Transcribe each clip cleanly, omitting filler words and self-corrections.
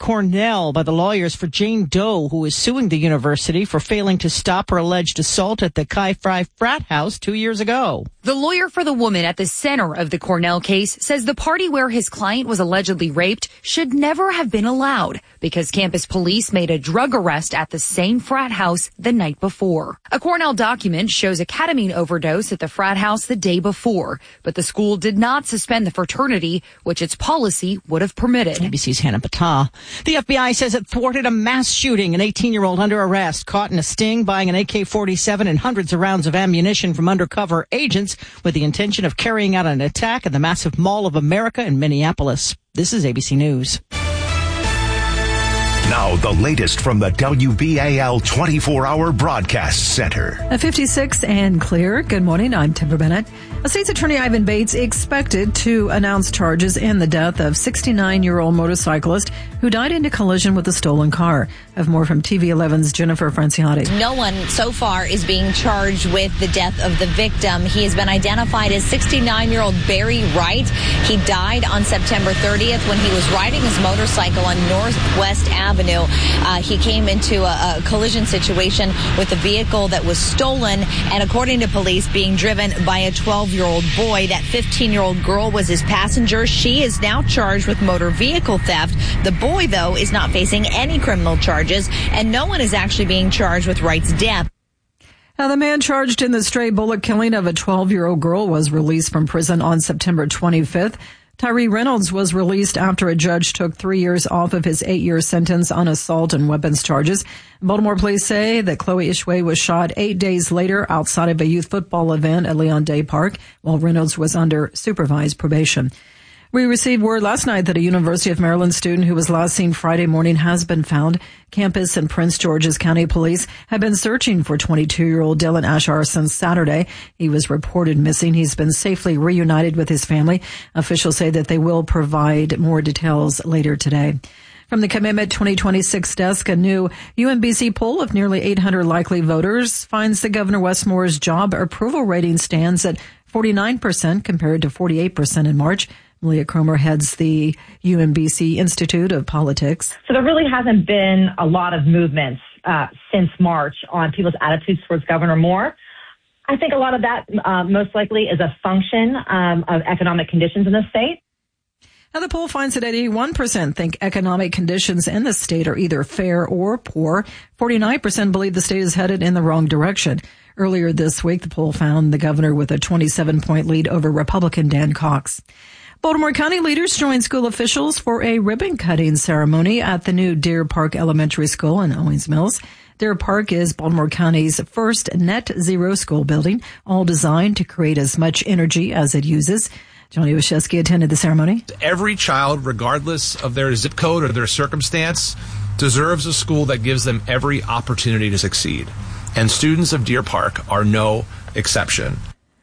Cornell by the lawyers for Jane Doe, who is suing the university for failing to stop her alleged assault at the Chi Phi frat house 2 years ago. The lawyer for the woman at the center of the Cornell case says the party where his client was allegedly raped should never have been allowed because campus police made a drug arrest at the same frat house the night before. A Cornell document shows a ketamine overdose at the frat house the day before, but the school did not suspend the fraternity, which its policy would have permitted. ABC's Hannah Patah. The FBI says it thwarted a mass shooting. An 18-year-old under arrest, caught in a sting, buying an AK-47 and hundreds of rounds of ammunition from undercover agents with the intention of carrying out an attack at the massive Mall of America in Minneapolis. This is ABC News. Now, the latest from the WBAL 24-hour broadcast center. At 56 and clear. Good morning. I'm Timber Bennett. A state's attorney, Ivan Bates, expected to announce charges in the death of 69-year-old motorcyclist who died in a collision with a stolen car. I have more from TV11's Jennifer Franciati. No one so far is being charged with the death of the victim. He has been identified as 69-year-old Barry Wright. He died on September 30th when he was riding his motorcycle on Northwest Avenue. He came into a collision situation with a vehicle that was stolen, and according to police, being driven by a 12-year-old boy. That 15-year-old girl was his passenger. She is now charged with motor vehicle theft. The boy, though, is not facing any criminal charges, and no one is actually being charged with Wright's death. Now, the man charged in the stray bullet killing of a 12-year-old girl was released from prison on September 25th. Tyree Reynolds was released after a judge took 3 years off of his 8-year sentence on assault and weapons charges. Baltimore police say that Chloe Ishwe was shot 8 days later outside of a youth football event at Leon Day Park, while Reynolds was under supervised probation. We received word last night that a University of Maryland student who was last seen Friday morning has been found. Campus and Prince George's County Police have been searching for 22-year-old Dylan Ashar since Saturday. He was reported missing. He's been safely reunited with his family. Officials say that they will provide more details later today. From the Commitment 2026 desk, a new UMBC poll of nearly 800 likely voters finds that Governor Westmore's job approval rating stands at 49% compared to 48% in March. Malia Cromer heads the UMBC Institute of Politics. So there really hasn't been a lot of movements since March on people's attitudes towards Governor Moore. I think a lot of that most likely is a function of economic conditions in the state. Now, the poll finds that 81% think economic conditions in the state are either fair or poor. 49% believe the state is headed in the wrong direction. Earlier this week, the poll found the governor with a 27-point lead over Republican Dan Cox. Baltimore County leaders joined school officials for a ribbon-cutting ceremony at the new Deer Park Elementary School in Owings Mills. Deer Park is Baltimore County's first net zero school building, all designed to create as much energy as it uses. Johnny Washevsky attended the ceremony. Every child, regardless of their zip code or their circumstance, deserves a school that gives them every opportunity to succeed. And students of Deer Park are no exception.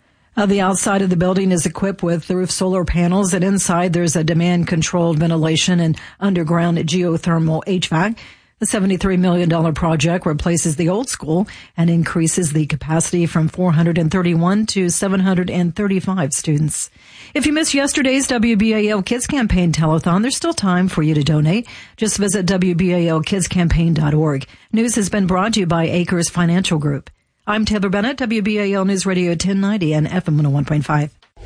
The outside of the building is equipped with roof solar panels, and inside there's a demand-controlled ventilation and underground geothermal HVAC. The $73 million project replaces the old school and increases the capacity from 431 to 735 students. If you missed yesterday's WBAL Kids Campaign telethon, there's still time for you to donate. Just visit WBALkidscampaign.org. News has been brought to you by Acres Financial Group. I'm Taylor Bennett, WBAL News Radio 1090 and FM 101.5.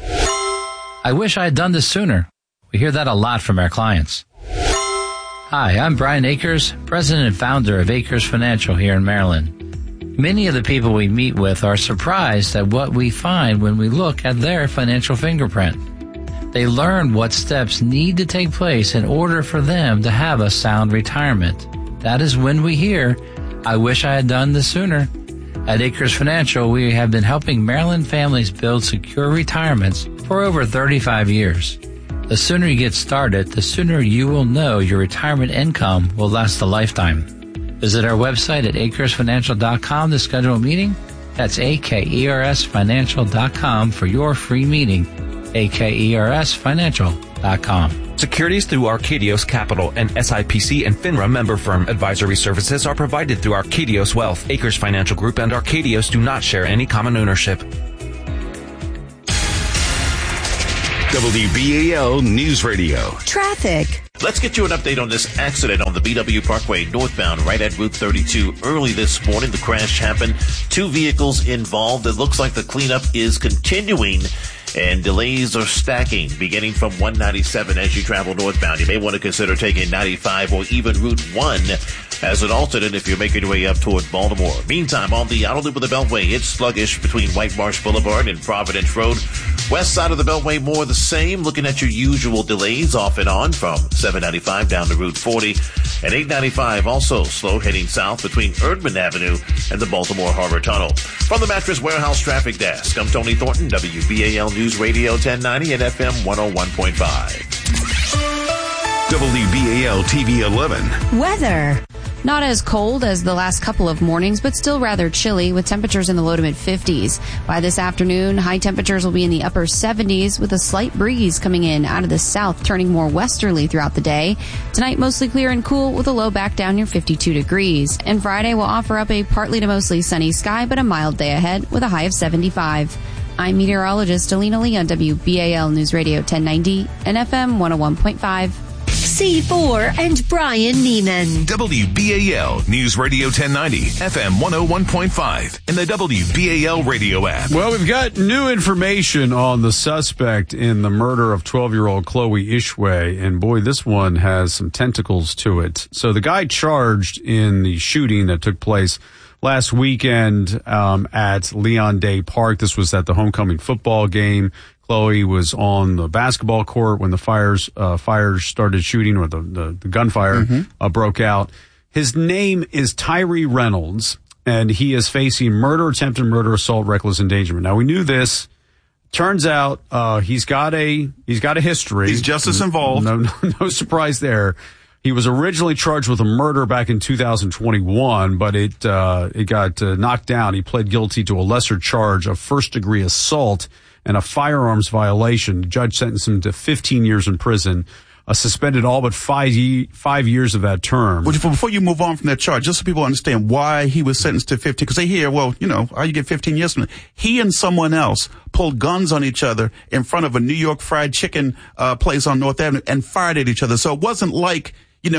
I wish I had done this sooner. We hear that a lot from our clients. Hi, I'm Brian Akers, president and founder of Akers Financial here in Maryland. Many of the people we meet with are surprised at what we find when we look at their financial fingerprint. They learn what steps need to take place in order for them to have a sound retirement. That is when we hear, I wish I had done this sooner. At Acres Financial, we have been helping Maryland families build secure retirements for over 35 years. The sooner you get started, the sooner you will know your retirement income will last a lifetime. Visit our website at acresfinancial.com to schedule a meeting. That's AKERSfinancial.com for your free meeting. AKERSfinancial.com. Securities through Arcadios Capital, an SIPC and FINRA member firm. Advisory services are provided through Arcadios Wealth. Acres Financial Group and Arcadios do not share any common ownership. WBAL News Radio. Traffic. Let's get you an update on this accident on the BW Parkway northbound right at Route 32. Early this morning, the crash happened. 2 vehicles involved. It looks like the cleanup is continuing and delays are stacking beginning from 197 as you travel northbound. You may want to consider taking 95 or even Route 1 as an alternate if you're making your way up toward Baltimore. Meantime, on the outer loop of the Beltway, it's sluggish between White Marsh Boulevard and Providence Road. West side of the Beltway, more the same. Looking at your usual delays off and on from 795 down to Route 40. And 895 also slow heading south between Erdman Avenue and the Baltimore Harbor Tunnel. From the Mattress Warehouse Traffic Desk, I'm Tony Thornton, WBAL News Radio 1090 and FM 101.5. WBAL TV 11. Weather. Not as cold as the last couple of mornings, but still rather chilly with temperatures in the low to mid 50s. By this afternoon, high temperatures will be in the upper 70s with a slight breeze coming in out of the south, turning more westerly throughout the day. Tonight, mostly clear and cool with a low back down near 52 degrees. And Friday will offer up a partly to mostly sunny sky, but a mild day ahead with a high of 75. I'm meteorologist Alina Lee on WBAL News Radio 1090 and FM 101.5. C4 and Brian Neiman. WBAL News Radio 1090, FM 101.5, and the WBAL radio app. Well, we've got new information on the suspect in the murder of 12-year-old Chloe Ishwe, and boy, this one has some tentacles to it. So the guy charged in the shooting that took place last weekend at Leon Day Park. This was at the homecoming football game. Chloe was on the basketball court when the fires started shooting, or the gunfire broke out. His name is Tyree Reynolds, and he is facing murder, attempted murder, assault, reckless endangerment. Now, we knew this. Turns out he's got a history. He's justice involved. No surprise there. He was originally charged with a murder back in 2021, but it got knocked down. He pled guilty to a lesser charge of first-degree assault and a firearms violation. The judge sentenced him to 15 years in prison, suspended all but 5 years of that term. Well, before you move on from that charge, just so people understand why he was sentenced to 15, because they hear, well, how you get 15 years from it. He and someone else pulled guns on each other in front of a New York fried chicken place on North Avenue and fired at each other. So it wasn't like,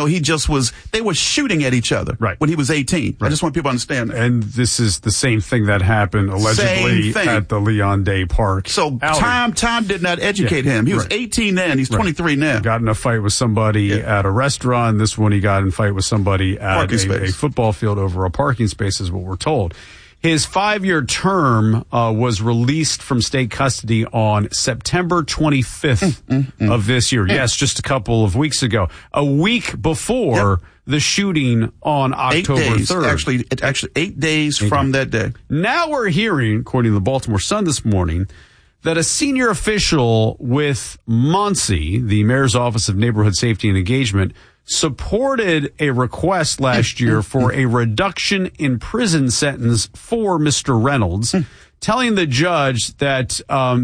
they were shooting at each other when he was 18. Right. I just want people to understand that. And this is the same thing that happened allegedly at the Leon Day Park. So time did not educate him. He was 18 then. He's 23 now. Got in a fight with somebody at a restaurant. This one he got in a fight with somebody at a football field over a parking space is what we're told. His 5-year term was released from state custody on September 25th of this year. Yes, just a couple of weeks ago. A week before the shooting on October 3rd. Actually 8 days from that day. Now we're hearing, according to the Baltimore Sun this morning, that a senior official with Muncie, the mayor's office of neighborhood safety and engagement, supported a request last year for a reduction in prison sentence for Mr. Reynolds, telling the judge that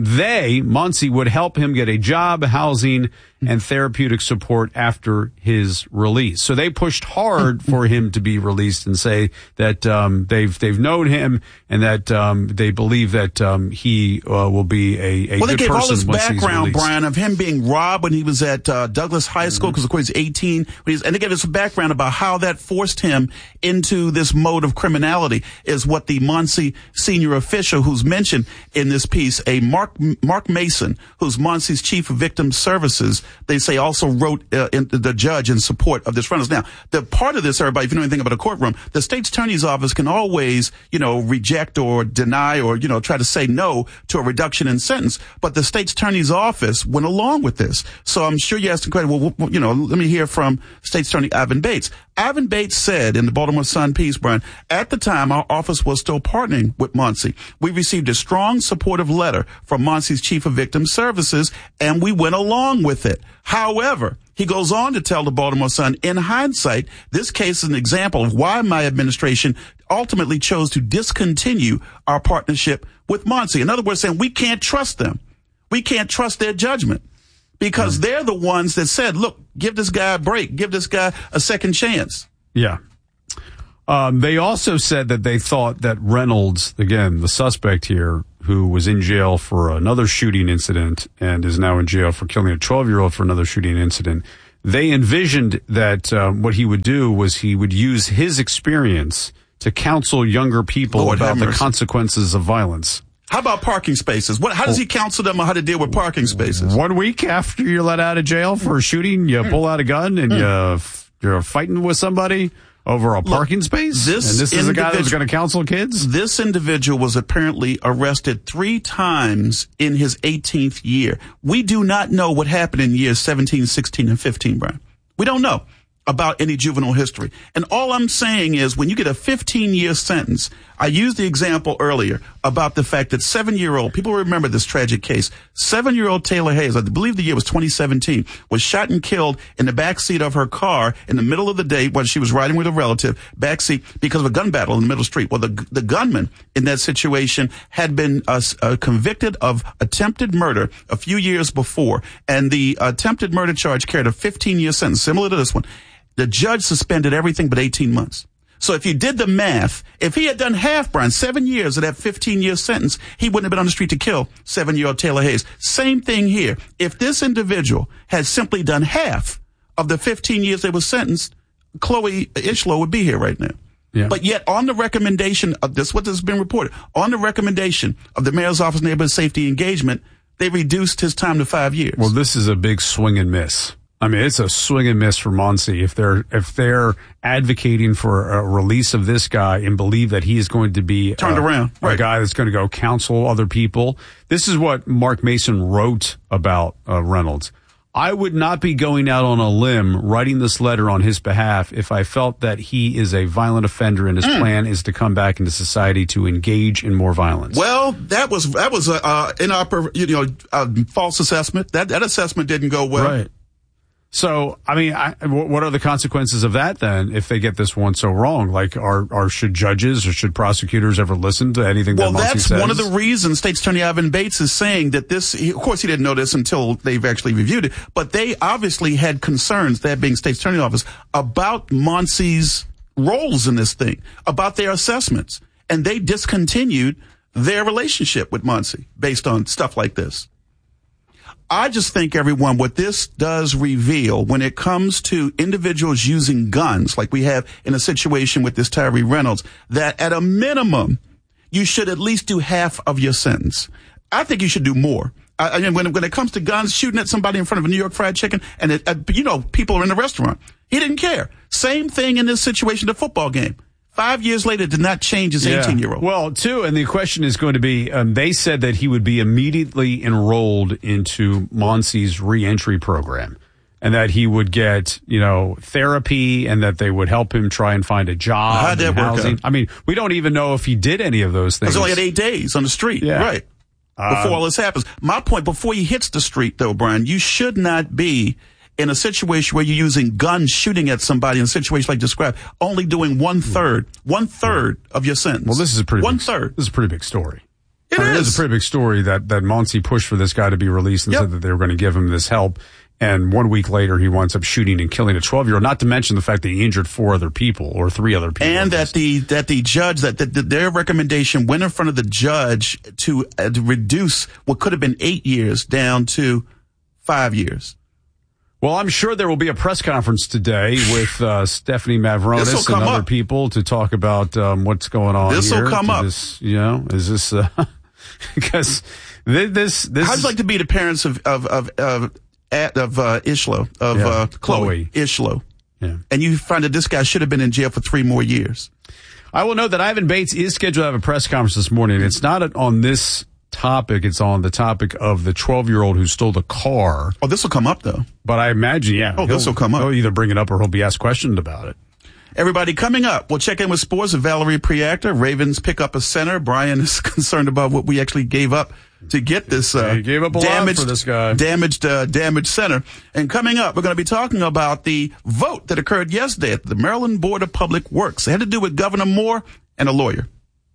Muncie, would help him get a job, housing, and therapeutic support after his release. So they pushed hard for him to be released and say that they've known him and that they believe that he will be a good person. Well, they gave all this background, released. Brian, of him being robbed when he was at Douglas High School, because of course he's 18. And they gave us a background about how that forced him into this mode of criminality, is what the Muncie senior official who's mentioned in this piece, a Mark Mason, who's Muncie's chief of victim services, they say also wrote the judge in support of this Reynolds. Now, the part of this, everybody, if you know anything about a courtroom, the state's attorney's office can always, reject or deny or, try to say no to a reduction in sentence. But the state's attorney's office went along with this. So I'm sure you asked the question, well, let me hear from State's Attorney Ivan Bates. Ivan Bates said in the Baltimore Sun piece, Brian, at the time our office was still partnering with Muncie. We received a strong supportive letter from Muncie's chief of victim services, and we went along with it. However, he goes on to tell the Baltimore Sun, in hindsight, this case is an example of why my administration ultimately chose to discontinue our partnership with Muncie. In other words, saying we can't trust them. We can't trust their judgment. Because they're the ones that said, look, give this guy a break. Give this guy a second chance. Yeah. They also said that they thought that Reynolds, again, the suspect here, who was in jail for another shooting incident and is now in jail for killing a 12-year-old for another shooting incident, they envisioned that what he would do was he would use his experience to counsel younger people about the consequences of violence. How about parking spaces? How does he counsel them on how to deal with parking spaces? 1 week after you're let out of jail for a shooting, you pull out a gun and you're fighting with somebody over a parking space? And this is the guy that was going to counsel kids? This individual was apparently arrested 3 times in his 18th year. We do not know what happened in years 17, 16, and 15, Brian. We don't know about any juvenile history. And all I'm saying is when you get a 15-year sentence, I used the example earlier about the fact that 7-year-old, people remember this tragic case, 7-year-old Taylor Hayes, I believe the year was 2017, was shot and killed in the backseat of her car in the middle of the day when she was riding with a relative, backseat, because of a gun battle in the middle of the street. Well, the gunman in that situation had been convicted of attempted murder a few years before, and the attempted murder charge carried a 15-year sentence, similar to this one. The judge suspended everything but 18 months. So if you did the math, if he had done half, Brian, 7 years of that 15-year sentence, he wouldn't have been on the street to kill 7-year-old Taylor Hayes. Same thing here. If this individual had simply done half of the 15 years they were sentenced, Chloe Ishlow would be here right now. Yeah. But yet, on the recommendation of this, what has been reported, on the recommendation of the Mayor's Office of Neighborhood Safety Engagement, they reduced his time to 5 years. Well, this is a big swing and miss. I mean, it's a swing and miss for Muncie if they're advocating for a release of this guy and believe that he is going to be turned around, a guy that's going to go counsel other people. This is what Mark Mason wrote about Reynolds. I would not be going out on a limb writing this letter on his behalf if I felt that he is a violent offender and his plan is to come back into society to engage in more violence. Well, that was a false assessment. That assessment didn't go well. Right. So, I mean, what are the consequences of that then if they get this one so wrong? Like, should judges or should prosecutors ever listen to anything that Muncie says? Well, that's one of the reasons State's Attorney Ivan Bates is saying that this, of course he didn't know this until they've actually reviewed it, but they obviously had concerns, that being State's Attorney Office, about Muncie's roles in this thing, about their assessments. And they discontinued their relationship with Muncie based on stuff like this. I just think, everyone, what this does reveal when it comes to individuals using guns, like we have in a situation with this Tyree Reynolds, that at a minimum, you should at least do half of your sentence. I think you should do more. I mean, when it comes to guns, shooting at somebody in front of a New York Fried Chicken, and people are in the restaurant. He didn't care. Same thing in this situation, the football game. 5 years later, did not change his 18-year-old. Well, too, and the question is going to be, they said that he would be immediately enrolled into Muncie's reentry program and that he would get, therapy and that they would help him try and find a job. How'd that work out? I mean, we don't even know if he did any of those things. He only had 8 days on the street. Yeah. Right. Before all this happens. My point, before he hits the street, though, Brian, you should not be in a situation where you're using guns shooting at somebody in a situation like described, only doing one third of your sentence. Well, this is a pretty big story. It is a pretty big story that Muncie pushed for this guy to be released and said that they were going to give him this help. And 1 week later, he winds up shooting and killing a 12-year-old, not to mention the fact that he injured 3 other people. And that the judge, that their recommendation went in front of the judge to reduce what could have been 8 years down to 5 years. Well, I'm sure there will be a press conference today with Stephanie Mavronis and other people to talk about what's going on here. This will come up. Is this because this? How'd you like to be the parents of Ishlow, Chloe Ishlow? Yeah. And you find that this guy should have been in jail for 3 more years. I will note that Ivan Bates is scheduled to have a press conference this morning. It's not on this topic. It's on the topic of the 12-year-old who stole the car. Oh, this will come up, though. But I imagine, this will come up. He'll either bring it up or he'll be asked questions about it. Everybody, coming up, we'll check in with sports with Valerie Priactor. Ravens pick up a center. Brian is concerned about what we actually gave up to get this he gave up a lot for this guy. Damaged center. And coming up, we're going to be talking about the vote that occurred yesterday at the Maryland Board of Public Works. It had to do with Governor Moore and a lawyer.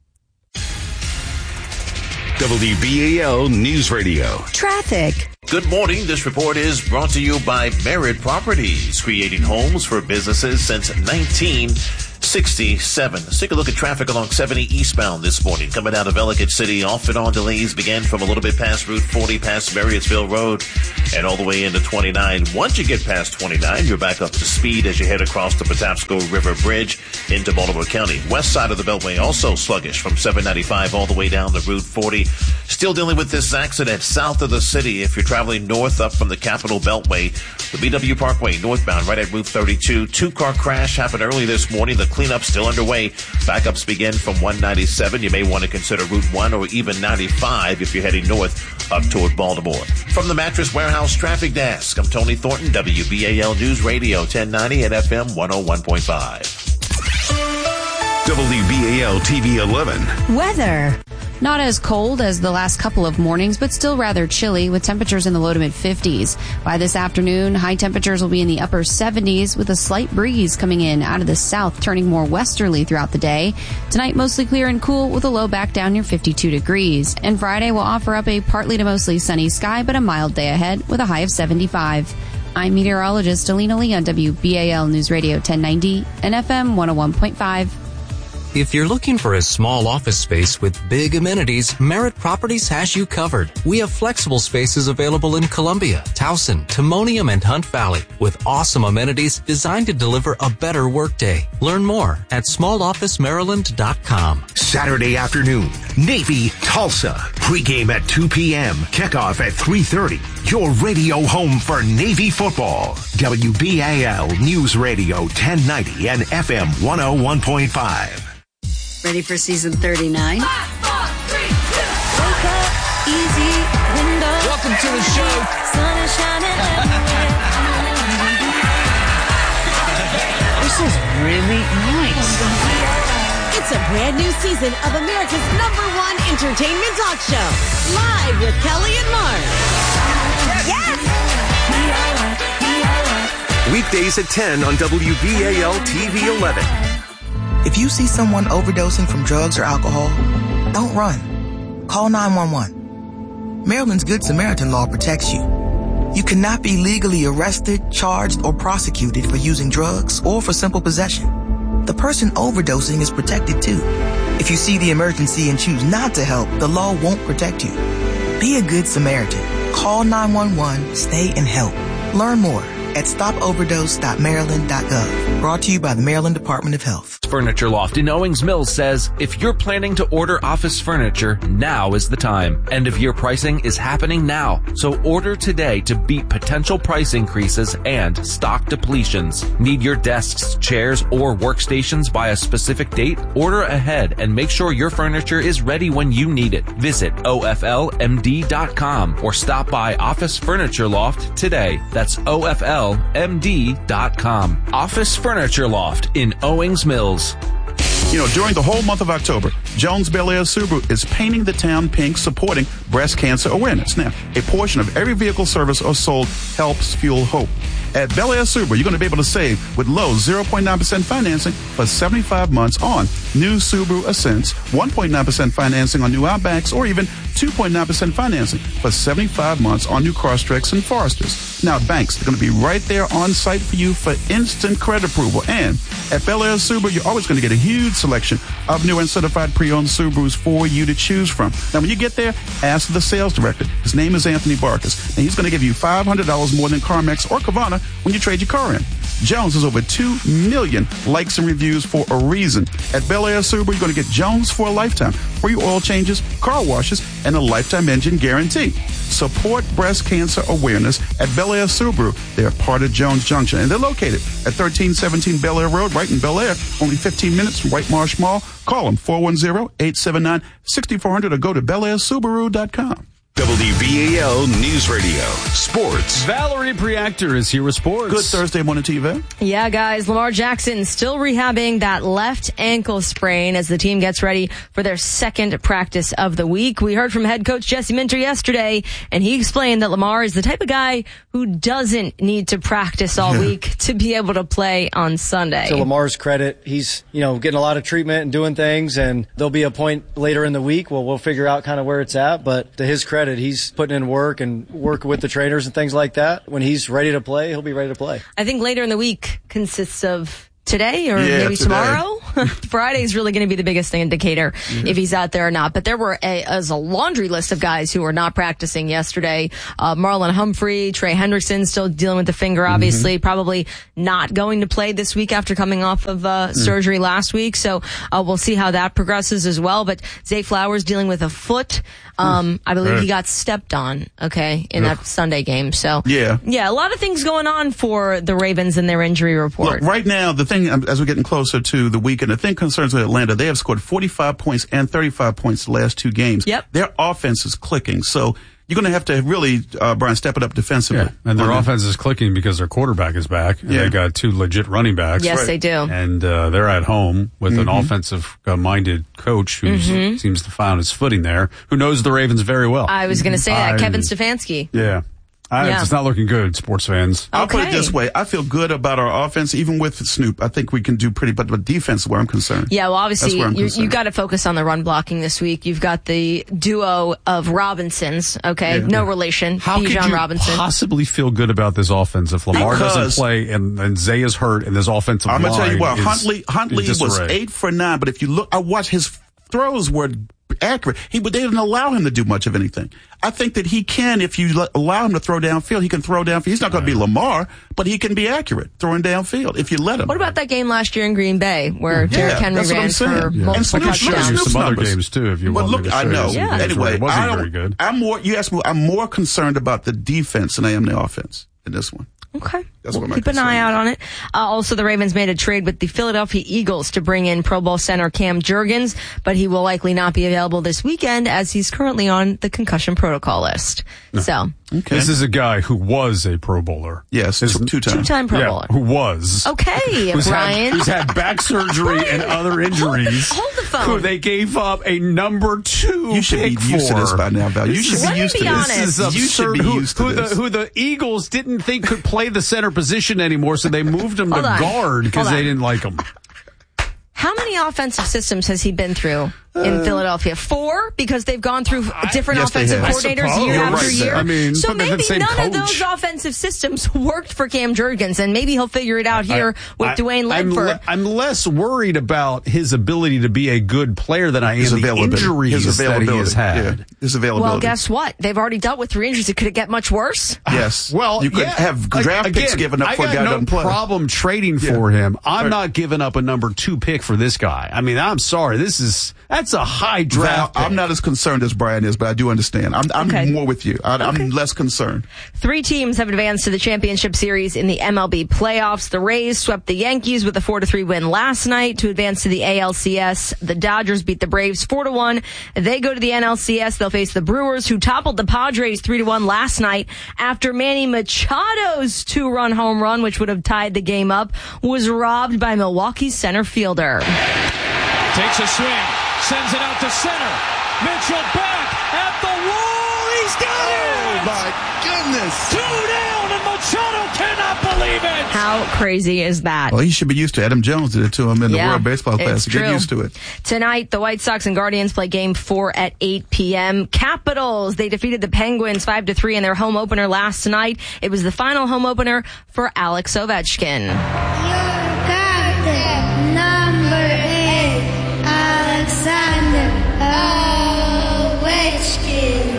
WBAL News Radio. Traffic. Good morning. This report is brought to you by Merit Properties, creating homes for businesses since 1960. 67. Let's take a look at traffic along 70 eastbound this morning. Coming out of Ellicott City, off and on delays began from a little bit past Route 40, past Marriottsville Road, and all the way into 29. Once you get past 29, you're back up to speed as you head across the Patapsco River Bridge into Baltimore County. West side of the Beltway also sluggish from 795 all the way down to Route 40. Still dealing with this accident south of the city. If you're traveling north up from the Capitol Beltway, the BW Parkway northbound right at Route 32. Two-car crash happened early this morning. The cleanup still underway. Backups begin from 197. You may want to consider Route 1 or even 95 if you're heading north up toward Baltimore. From the Mattress Warehouse Traffic Desk, I'm Tony Thornton, WBAL News Radio 1090 and FM 101.5. WBAL TV 11. Weather. Not as cold as the last couple of mornings, but still rather chilly with temperatures in the low to mid 50s. By this afternoon, high temperatures will be in the upper 70s with a slight breeze coming in out of the south, turning more westerly throughout the day. Tonight, mostly clear and cool with a low back down near 52 degrees. And Friday will offer up a partly to mostly sunny sky, but a mild day ahead with a high of 75. I'm meteorologist Alina Lee on WBAL News Radio 1090 and FM 101.5. If you're looking for a small office space with big amenities, Merritt Properties has you covered. We have flexible spaces available in Columbia, Towson, Timonium, and Hunt Valley with awesome amenities designed to deliver a better workday. Learn more at smallofficemaryland.com. Saturday afternoon, Navy, Tulsa. Pregame at 2 p.m. Kickoff at 3:30. Your radio home for Navy football. WBAL News Radio 1090 and FM 101.5. Ready for season 39? 5, 4, 3, 2. Wake up, easy, window. Welcome to the show. Sun is shining everywhere. This is really nice. It's a brand new season of America's #1 entertainment talk show. Live with Kelly and Mark. Yes! Weekdays at 10 on WBAL TV 11. If you see someone overdosing from drugs or alcohol, don't run. Call 911. Maryland's Good Samaritan law protects you. You cannot be legally arrested, charged, or prosecuted for using drugs or for simple possession. The person overdosing is protected too. If you see the emergency and choose not to help, the law won't protect you. Be a Good Samaritan. Call 911, stay and help. Learn more at stopoverdose.maryland.gov. Brought to you by the Maryland Department of Health. Furniture Loft in Owings Mills says, if you're planning to order office furniture, now is the time. End of year pricing is happening now. So order today to beat potential price increases and stock depletions. Need your desks, chairs, or workstations by a specific date? Order ahead and make sure your furniture is ready when you need it. Visit OFLMD.com or stop by Office Furniture Loft today. That's OFLMD.com. Office Furniture Loft in Owings Mills. You know, during the whole month of October, Jones Bel Air Subaru is painting the town pink, supporting breast cancer awareness. Now, a portion of every vehicle serviced or sold helps fuel hope. At Bel Air Subaru, you're going to be able to save with low 0.9% financing for 75 months on new Subaru Ascents, 1.9% financing on new Outbacks, or even 2.9% financing for 75 months on new Crosstreks and Foresters. Now, banks are going to be right there on site for you for instant credit approval. And at Bel Air Subaru, you're always going to get a huge selection of new and certified pre-owned Subarus for you to choose from. Now, when you get there, ask the sales director. His name is Anthony Barkas, and he's going to give you $500 more than CarMax or Carvana when you trade your car in. Jones has over 2 million likes and reviews for a reason. At Bel Air Subaru, you're going to get Jones for a lifetime. Free oil changes, car washes, and a lifetime engine guarantee. Support breast cancer awareness at Bel Air Subaru. They're part of Jones Junction, and they're located at 1317 Bel Air Road, right in Bel Air, only 15 minutes from White Marsh Mall. Call them 410-879-6400 or go to BelAirSubaru.com. WBAL News Radio Sports. Valerie Preactor is here with sports. Good Thursday morning to you, Val. Yeah, guys. Lamar Jackson still rehabbing that left ankle sprain as the team gets ready for their second practice of the week. We heard from head coach Jesse Minter yesterday, and he explained that Lamar is the type of guy who doesn't need to practice all week to be able to play on Sunday. To Lamar's credit, he's, getting a lot of treatment and doing things, and there'll be a point later in the week where we'll figure out kind of where it's at. But to his credit, he's putting in work and working with the trainers and things like that. When he's ready to play, he'll be ready to play. I think later in the week consists of today or maybe today. tomorrow. Friday is really going to be the biggest indicator if he's out there or not. But there were a laundry list of guys who were not practicing yesterday. Marlon Humphrey, Trey Hendrickson still dealing with the finger, obviously, probably not going to play this week after coming off of surgery last week. So we'll see how that progresses as well. But Zay Flowers dealing with a foot. I believe he got stepped on, in that Sunday game. So, yeah, a lot of things going on for the Ravens in their injury report. Look, right now, the thing, as we're getting closer to the weekend, the thing concerns with Atlanta, they have scored 45 points and 35 points the last 2 games. Yep. Their offense is clicking. So, you're going to have to really, Brian, step it up defensively. Yeah. And their offense is clicking because their quarterback is back. And they got 2 legit running backs. Yes, they do. And they're at home with an offensive-minded coach who seems to find his footing there, who knows the Ravens very well. I was going to say that, Kevin Stefanski. Yeah. It's not looking good, sports fans. I'll put it this way. I feel good about our offense, even with Snoop. I think we can do pretty, but defense is where I'm concerned. Yeah, well, obviously, you got to focus on the run blocking this week. You've got the duo of Robinsons, no relation, How could you possibly feel good about this offense if Lamar doesn't play and Zay is hurt and this offensive line I'm going to tell you what, Huntley is was 8 for 9, but if you look, I watched his throws were accurate. They didn't allow him to do much of anything. I think that he can, if you allow him to throw downfield, he can throw downfield. He's not going to be Lamar, but he can be accurate throwing downfield if you let him. What about that game last year in Green Bay where Derrick Henry ran for multiple touchdowns? And some other games too, if you want me to show I know. you. Anyway, it wasn't very good. You asked me, I'm more concerned about the defense than I am the offense in this one. Okay. We'll keep an eye out on it. Also, the Ravens made a trade with the Philadelphia Eagles to bring in Pro Bowl center Cam Jurgens, but he will likely not be available this weekend as he's currently on the concussion protocol list. No. So. Okay. This is a guy who was a Pro Bowler. Yes, 2 times. 2-time Pro Bowler. Who was. Okay, Brian. Who's had back surgery and other injuries. Hold the phone. Who they gave up a number 2 You should pick be used for. to this by now, Val. You should be used to this. This is absurd. You should be used to this. Who the Eagles didn't think could play the center position anymore, so they moved him to guard because they didn't like him. How many offensive systems has he been through in Philadelphia? 4, because they've gone through different offensive coordinators year after year. I mean, so maybe none of coach. those offensive systems worked for Cam Jurgens, and maybe he'll figure it out here with Dwayne Ledford. I'm less worried about his ability to be a good player than I am the injuries that he has had. His availability. Well, guess what? They've already dealt with 3 injuries. Could it get much worse? Yes. Well, you could have draft picks given up for a guy who doesn't play. I got no problem trading for him. I'm not giving up a number 2 pick for this guy. I mean, I'm sorry. That's a high draft pick. I'm not as concerned as Brian is, but I do understand. I'm more with you. I'm less concerned. 3 teams have advanced to the championship series in the MLB playoffs. The Rays swept the Yankees with a 4-3 win last night to advance to the ALCS. The Dodgers beat the Braves 4-1. They go to the NLCS. They'll face the Brewers, who toppled the Padres 3-1 last night after Manny Machado's 2-run home run, which would have tied the game up, was robbed by Milwaukee's center fielder. Takes a swing, sends it out to center. Mitchell back at the wall. He's got it! Oh, my goodness. 2 down, and Machado cannot believe it. How crazy is that? Well, he should be used to it. Adam Jones did it to him in the World Baseball Classic. Get used to it. Tonight, the White Sox and Guardians play Game 4 at 8 p.m. Capitals, they defeated the Penguins 5-3 in their home opener last night. It was the final home opener for Alex Ovechkin. Your captain, number 8, Alexander Ovechkin.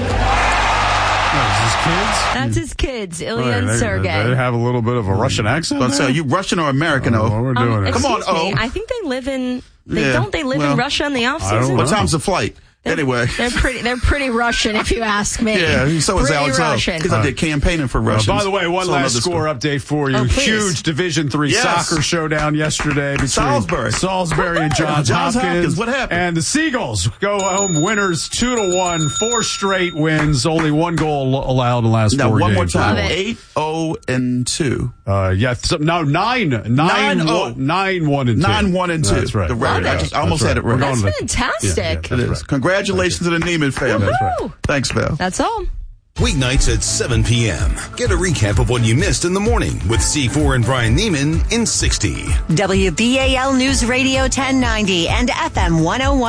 That's his kids, Ilya and Sergey. They have a little bit of a Russian accent. Let's say, you Russian or American? We're doing it. Come on, I think they live in. Don't they live in Russia in the off season? What time's the flight? Anyway, they're pretty Russian, if you ask me. Yeah, so is Alex Russian. Because I did campaigning for Russians. By the way, one last score update for you. Huge Division III soccer showdown yesterday between Salisbury and Johns Hopkins. What happened? And the Seagulls go home winners 2-1, 4 straight wins, only 1 goal allowed in the last 4 games. Now, one more time. 8-0-2. 9-1-2. 9-1-2. That's right. I almost had it right. That's fantastic. It is. Congratulations to the Neiman family. Right. Thanks, Val. That's all. Weeknights at 7 p.m. Get a recap of what you missed in the morning with C4 and Brian Neiman in 60. WBAL News Radio 1090 and FM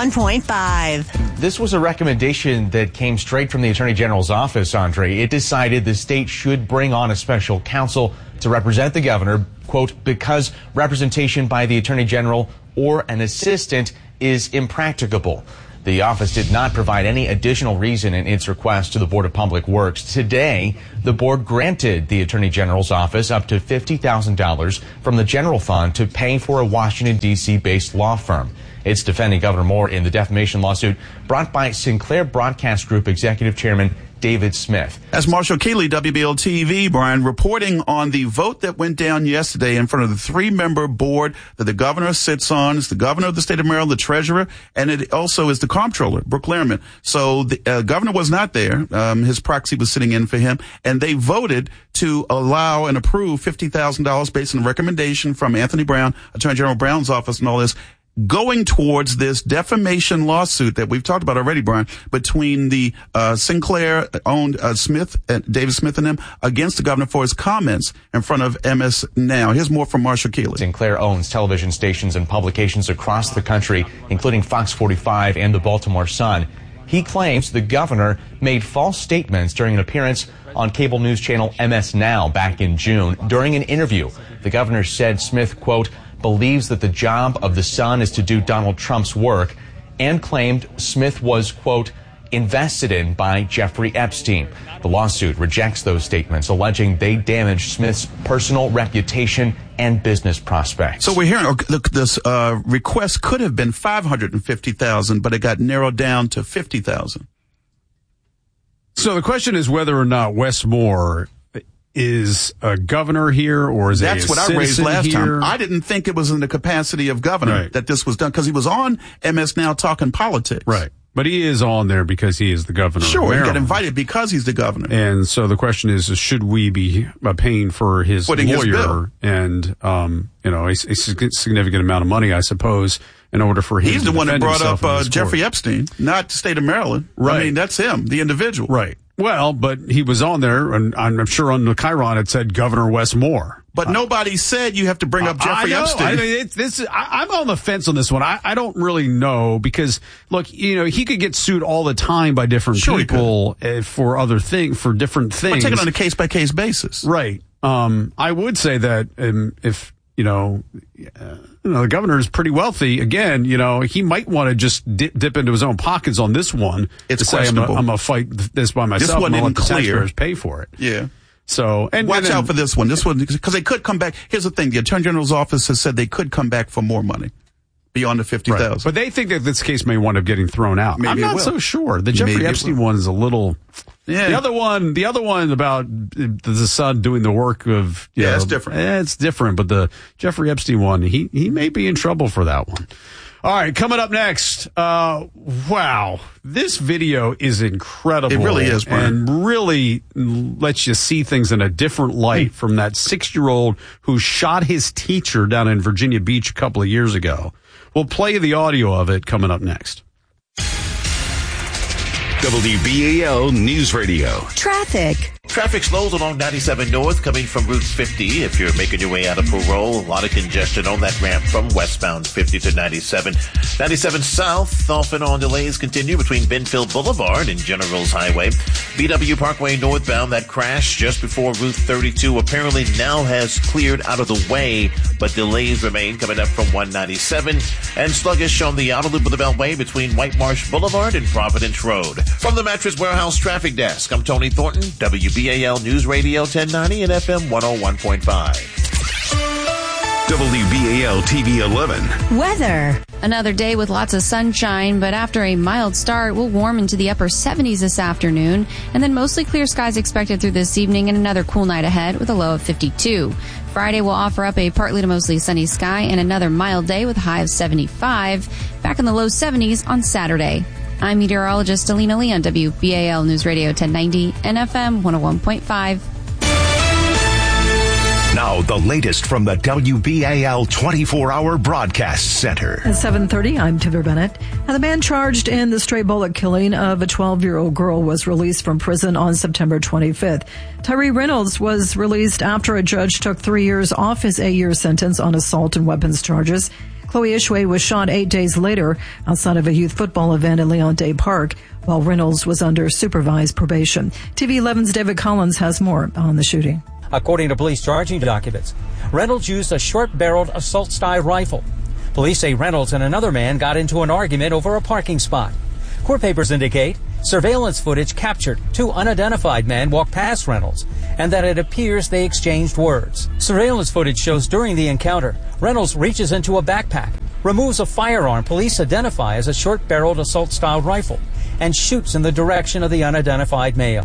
101.5. This was a recommendation that came straight from the Attorney General's office, Andre. It decided the state should bring on a special counsel to represent the governor, quote, because representation by the Attorney General or an assistant is impracticable. The office did not provide any additional reason in its request to the Board of Public Works. Today, the board granted the Attorney General's office up to $50,000 from the general fund to pay for a Washington, D.C.-based law firm. It's defending Governor Moore in the defamation lawsuit brought by Sinclair Broadcast Group Executive Chairman David Smith. As Marshall Keeley, WBL TV, Brian, reporting on the vote that went down yesterday in front of the 3-member board that the governor sits on. It's the governor of the state of Maryland, the treasurer, and it also is the comptroller, Brooke Lehrman. So the governor was not there. His proxy was sitting in for him, and they voted to allow and approve $50,000 based on a recommendation from Anthony Brown, Attorney General Brown's office, and all this, going towards this defamation lawsuit that we've talked about already, Brian, between the Sinclair-owned David Smith and them against the governor for his comments in front of MS Now. Here's more from Marshall Keeley. Sinclair owns television stations and publications across the country, including Fox 45 and the Baltimore Sun. He claims the governor made false statements during an appearance on cable news channel MS Now back in June. During an interview, the governor said Smith, quote, believes that the job of the Sun is to do Donald Trump's work, and claimed Smith was, quote, invested in by Jeffrey Epstein. The lawsuit rejects those statements, alleging they damaged Smith's personal reputation and business prospects. So we're hearing this request could have been $550,000, but it got narrowed down to $50,000. So the question is whether or not Wes Moore is a governor here, or is that's what I raised last here? time. I didn't think it was in the capacity of governor that this was done, because he was on MS Now talking politics. Right. But he is on there because he is the governor. Sure, he got invited because he's the governor. And so the question is should we be paying for his lawyer and, a significant amount of money, I suppose, in order for him He's to the one that brought up Jeffrey court. Epstein, not the state of Maryland. Right. I mean, that's him, the individual. Right. Well, but he was on there, and I'm sure on the Chiron it said Governor Wes Moore. But nobody said you have to bring up Jeffrey Epstein. I mean, I'm on the fence on this one. I don't really know, because, look, he could get sued all the time by different people for for different things. But take it on a case-by-case basis. Right. I would say that if the governor is pretty wealthy. Again, he might want to just dip into his own pockets on this one. It's to say, I'm going to fight this by myself. This one and let the clear. taxpayers pay for it. Yeah. So, watch out for this one. This one, because they could come back. Here's the thing: the Attorney General's office has said they could come back for more money beyond the $50,000. Right. But they think that this case may wind up getting thrown out. Maybe I'm not so sure. The Jeffrey Epstein one is a little. Yeah. The other one about the Sun doing the work of. It's different. It's different, but the Jeffrey Epstein one, he may be in trouble for that one. All right, coming up next. Wow, this video is incredible. It really is, Brian. And really lets you see things in a different light from that 6-year-old who shot his teacher down in Virginia Beach a couple of years ago. We'll play the audio of it coming up next. WBAL News Radio. Traffic. Traffic slows along 97 North coming from Route 50. If you're making your way out of Parole, a lot of congestion on that ramp from westbound 50 to 97. 97 South, off and on delays continue between Benfield Boulevard and Generals Highway. BW Parkway northbound, that crash just before Route 32 apparently now has cleared out of the way, but delays remain coming up from 197. And sluggish on the outer loop of the Beltway between White Marsh Boulevard and Providence Road. From the Mattress Warehouse Traffic Desk, I'm Tony Thornton, WBAL News Radio 1090 and FM 101.5. WBAL TV 11. Weather. Another day with lots of sunshine, but after a mild start, we'll warm into the upper 70s this afternoon, and then mostly clear skies expected through this evening and another cool night ahead with a low of 52. Friday will offer up a partly to mostly sunny sky and another mild day with a high of 75. Back in the low 70s on Saturday. I'm meteorologist Alina Lee on WBAL News Radio 1090 and FM 101.5. Now, the latest from the WBAL 24-hour broadcast center. At 7:30, I'm Tiver Bennett. Now, the man charged in the stray bullet killing of a 12-year-old girl was released from prison on September 25th. Tyree Reynolds was released after a judge took 3 years off his 8-year sentence on assault and weapons charges. Chloe Ishwe was shot 8 days later outside of a youth football event in Leon Day Park, while Reynolds was under supervised probation. TV 11's David Collins has more on the shooting. According to police charging documents, Reynolds used a short-barreled assault-style rifle. Police say Reynolds and another man got into an argument over a parking spot. Court papers indicate surveillance footage captured 2 unidentified men walk past Reynolds and that it appears they exchanged words. Surveillance footage shows during the encounter, Reynolds reaches into a backpack, removes a firearm police identify as a short-barreled assault-style rifle, and shoots in the direction of the unidentified male.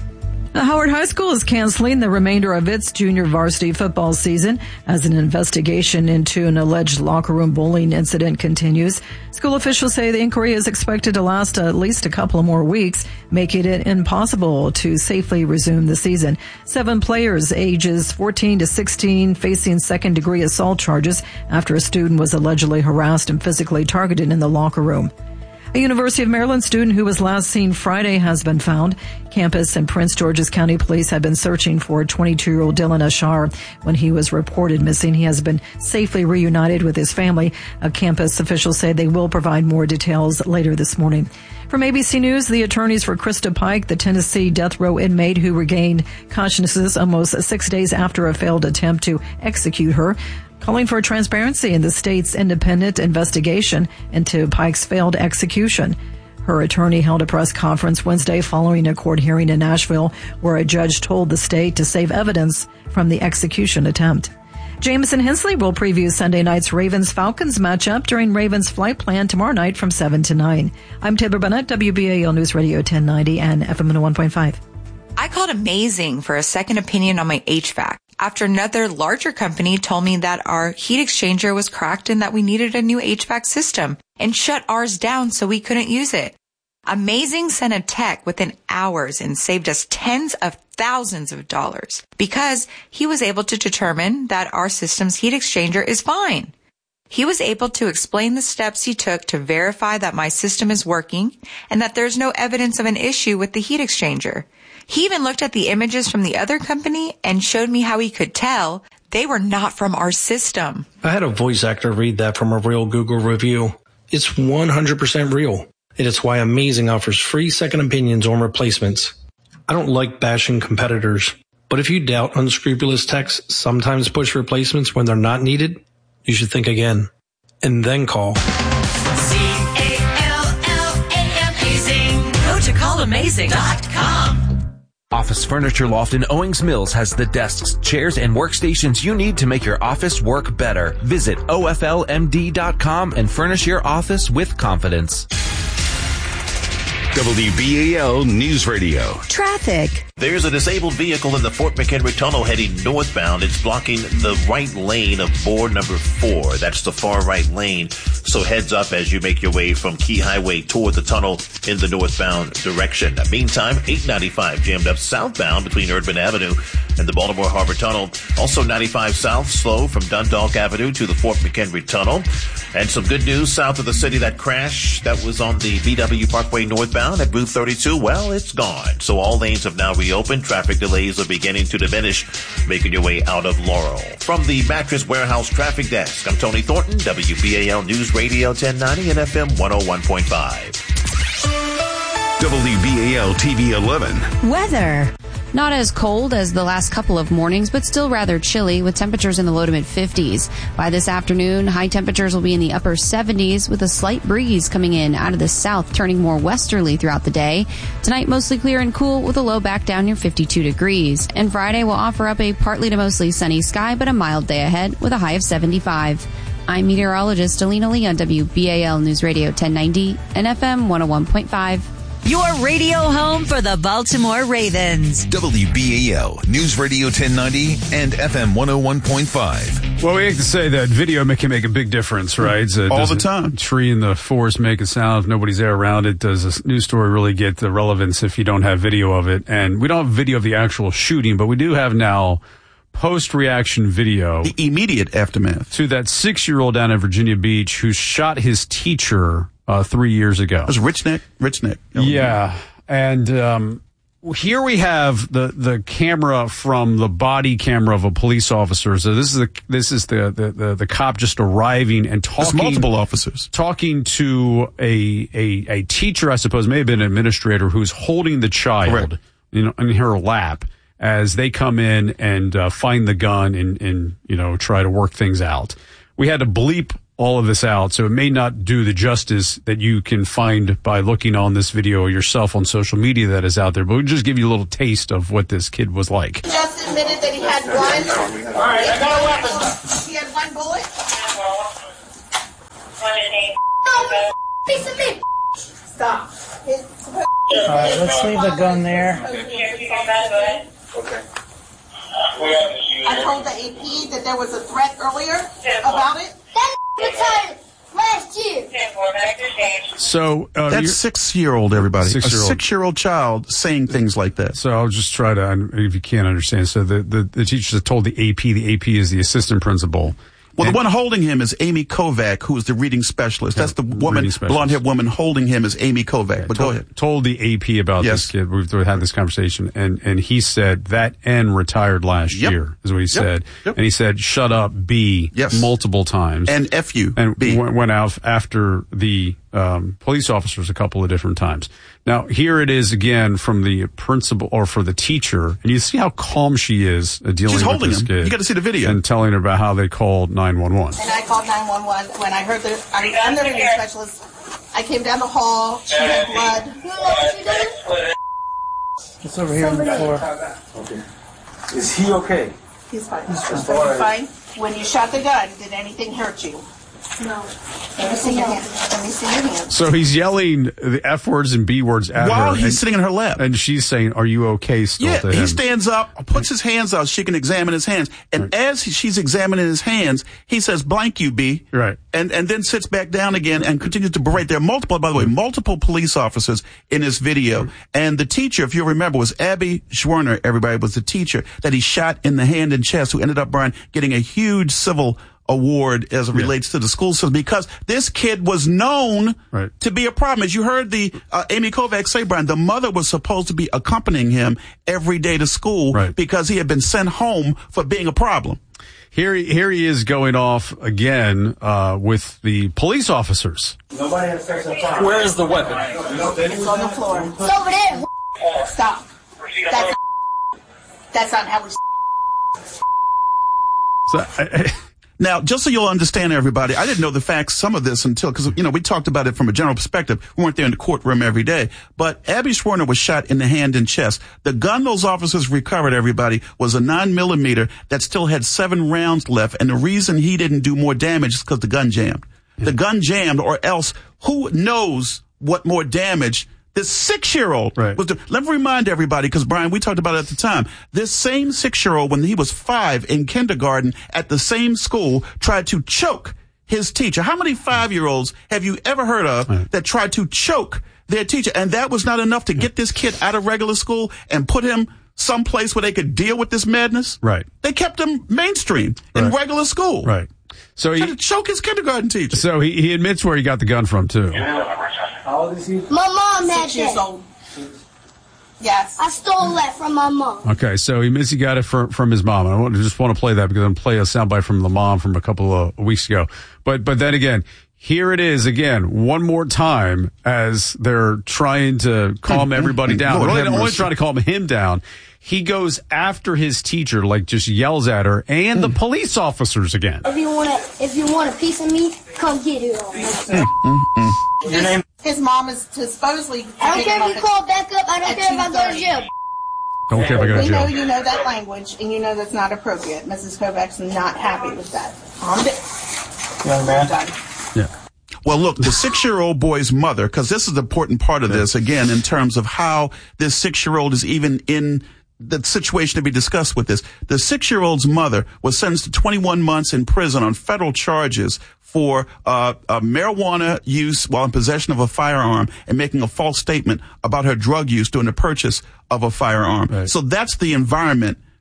Howard High School is canceling the remainder of its junior varsity football season as an investigation into an alleged locker room bullying incident continues. School officials say the inquiry is expected to last at least a couple of more weeks, making it impossible to safely resume the season. 7 players ages 14 to 16 facing second-degree assault charges after a student was allegedly harassed and physically targeted in the locker room. A University of Maryland student who was last seen Friday has been found. Campus and Prince George's County Police have been searching for 22-year-old Dylan Ashar when he was reported missing. He has been safely reunited with his family. Campus officials say they will provide more details later this morning. From ABC News, the attorneys for Krista Pike, the Tennessee death row inmate who regained consciousness almost 6 days after a failed attempt to execute her, calling for transparency in the state's independent investigation into Pike's failed execution. Her attorney held a press conference Wednesday following a court hearing in Nashville where a judge told the state to save evidence from the execution attempt. Jameson Hensley will preview Sunday night's Ravens-Falcons matchup during Ravens Flight Plan tomorrow night from 7 to 9. I'm Tiber Bennett, WBAL News Radio 1090 and FM 101.5. I called Amazing for a second opinion on my HVAC after another larger company told me that our heat exchanger was cracked and that we needed a new HVAC system and shut ours down so we couldn't use it. Amazing sent a tech within hours and saved us tens of thousands of dollars because he was able to determine that our system's heat exchanger is fine. He was able to explain the steps he took to verify that my system is working and that there's no evidence of an issue with the heat exchanger. He even looked at the images from the other company and showed me how he could tell they were not from our system. I had a voice actor read that from a real Google review. It's 100% real. It is why Amazing offers free second opinions on replacements. I don't like bashing competitors, but if you doubt unscrupulous techs sometimes push replacements when they're not needed, you should think again and then call. CALLAMAZING. Go to callamazing.com. Office Furniture Loft in Owings Mills has the desks, chairs, and workstations you need to make your office work better. Visit OFLMD.com and furnish your office with confidence. WBAL News Radio. Traffic. There's a disabled vehicle in the Fort McHenry Tunnel heading northbound. It's blocking the right lane of board number 4. That's the far right lane. So heads up as you make your way from Key Highway toward the tunnel in the northbound direction. Meantime, 895 jammed up southbound between Erdman Avenue and the Baltimore Harbor Tunnel. Also 95 south slow from Dundalk Avenue to the Fort McHenry Tunnel. And some good news south of the city, that crash that was on the BW Parkway northbound at Route 32, well, it's gone. So all lanes have now reopened. Traffic delays are beginning to diminish, making your way out of Laurel. From the Mattress Warehouse Traffic Desk, I'm Tony Thornton, WBAL News Radio 1090 and FM 101.5. WBAL TV 11. Weather. Not as cold as the last couple of mornings, but still rather chilly with temperatures in the low to mid 50s. By this afternoon, high temperatures will be in the upper 70s with a slight breeze coming in out of the south, turning more westerly throughout the day. Tonight, mostly clear and cool with a low back down near 52 degrees. And Friday will offer up a partly to mostly sunny sky, but a mild day ahead with a high of 75. I'm meteorologist Alina Lee on WBAL News Radio 1090 and FM 101.5. Your radio home for the Baltimore Ravens. WBAL News Radio 1090 and FM 101.5. Well, we hate to say that video can make a big difference, right? So all the time. Tree in the forest make a sound if nobody's there around it. Does a news story really get the relevance if you don't have video of it? And we don't have video of the actual shooting, but we do have now post-reaction video. The immediate aftermath. To that 6-year-old down at Virginia Beach who shot his teacher 3 years ago. It was Rich Nick. Yeah. And here we have the camera from the body camera of a police officer. So this is the cop just arriving and talking. There's multiple officers talking to a teacher, I suppose, may have been an administrator, who's holding the child in her lap as they come in and find the gun and try to work things out. We had to bleep all of this out, so it may not do the justice that you can find by looking on this video yourself on social media that is out there, but we'll just give you a little taste of what this kid was like. Just admitted that he had one. All right, I got a weapon. He had one bullet? No, piece of meat. Stop. All right, let's leave the gun there. Okay. I told the AP that there was a threat earlier about it. That retired last year. So that's 6-year-old, everybody. 6-year-old. A 6-year-old child saying things like that. So I'll just try to, if you can't understand. So the teachers told the AP is the assistant principal. Well, the one holding him is Amy Kovac, who is the reading specialist. That's the woman, blonde-haired woman holding him is Amy Kovac. But go ahead. Told the AP about this kid. We've had this conversation, and he said that N retired last year, is what he said. And he said, "Shut up, B," multiple times. And F you, and B. Went out after the police officers a couple of different times. Now, here it is again from the principal or for the teacher, and you see how calm she is dealing with this kid. You got to see the video. And telling her about how they called 911. And I called 911 when I heard I'm the reading specialist. I came down the hall. She had blood. It's over here on the floor. Okay. Is he okay? He's fine. He's fine. When you shot the gun, did anything hurt you? No. Let me see your hand. Let me see your hand. So he's yelling the F words and B words at her. While he's sitting in her lap. And she's saying, "Are you okay still?" to him. He stands up, puts his hands out. She can examine his hands. And as she's examining his hands, he says, "Blank you, B." Right. And then sits back down again and continues to berate. There are multiple police officers in this video. And the teacher, if you remember, was Abby Schwerner, everybody, was the teacher that he shot in the hand and chest, who ended up, Brian, getting a huge civil award as it relates to the school system, because this kid was known to be a problem. As you heard the Amy Kovac say, Brian, the mother was supposed to be accompanying him every day to school because he had been sent home for being a problem. Here he is going off again with the police officers. Nobody has sex in front. Where is the weapon? It's on the floor. It's over there. Stop. That's not how we. Now, just so you'll understand, everybody, I didn't know the facts, some of this until, because, we talked about it from a general perspective. We weren't there in the courtroom every day. But Abby Schwerner was shot in the hand and chest. The gun those officers recovered, everybody, was a 9mm that still had 7 rounds left. And the reason he didn't do more damage is because the gun jammed. The gun jammed, or else who knows what more damage this 6-year-old was doing. Let me remind everybody, because, Brian, we talked about it at the time. This same 6-year-old, when he was 5 in kindergarten at the same school, tried to choke his teacher. How many 5-year-olds have you ever heard of that tried to choke their teacher? And that was not enough to get this kid out of regular school and put him someplace where they could deal with this madness? Right. They kept him mainstream in regular school. Right. So he tried to choke his kindergarten teacher. So he admits where he got the gun from, too. How old is he? My mom had 6 years that. old. Yes. I stole that from my mom. Okay, so he admits he got it from his mom. And I just want to play that because I'm playing a soundbite from the mom from a couple of weeks ago. But then again, here it is again, one more time as they're trying to calm everybody down. They're only trying to calm him down. He goes after his teacher, like just yells at her, and the police officers again. If you want a piece of me, come get it. Your name? His mom is supposedly. I don't care if you call back up. I don't care if I go to jail. Don't care if I go to jail. We know you know that language, and you know that's not appropriate. Mrs. Kovac's not happy with that. Young man. Yeah. Well, look, the 6-year-old boy's mother, because this is the important part of this, again, in terms of how this 6-year-old is even in the situation to be discussed with this. The 6-year-old's mother was sentenced to 21 months in prison on federal charges for marijuana use while in possession of a firearm and making a false statement about her drug use during the purchase of a firearm. So that's the environment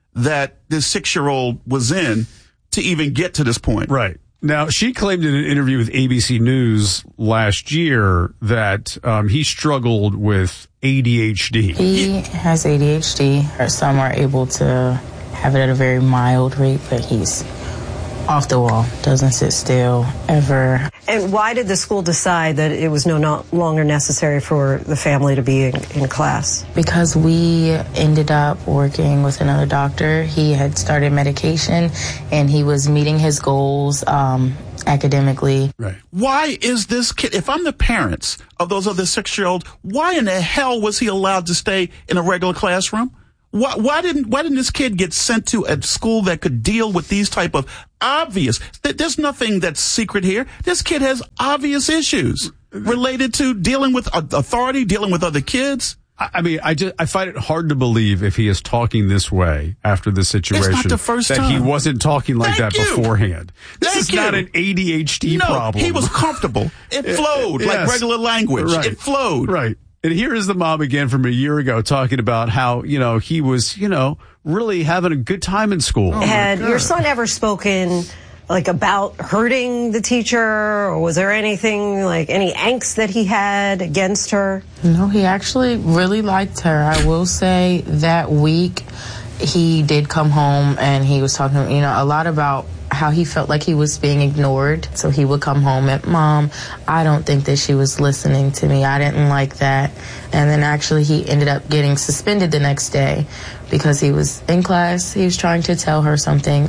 that this 6-year-old was in to even get to this point. Right. Now, she claimed in an interview with ABC News last year that he struggled with ADHD. He has ADHD. Some are able to have it at a very mild rate, but he's off the wall, doesn't sit still, ever. And why did the school decide that it was no longer necessary for the family to be in class? Because we ended up working with another doctor. He had started medication, and he was meeting his goals academically. Right. Why is this kid, if I'm the parents of those other 6-year-olds, why in the hell was he allowed to stay in a regular classroom? Why didn't this kid get sent to a school that could deal with these type of obvious? There's nothing that's secret here. This kid has obvious issues related to dealing with authority, dealing with other kids. I mean, I find it hard to believe if he is talking this way after the situation. It's not the first that time. He wasn't talking like that beforehand. This is not an ADHD problem. He was comfortable. It flowed like regular language. Right. It flowed. Right. And here is the mom again from a year ago talking about how, he was, really having a good time in school. Had your son ever spoken about hurting the teacher, or was there anything any angst that he had against her? No, he actually really liked her. I will say that week he did come home and he was talking, a lot about how he felt like he was being ignored. So he would come home and, Mom, I don't think that she was listening to me. I didn't like that. And then actually he ended up getting suspended the next day because he was in class. He was trying to tell her something.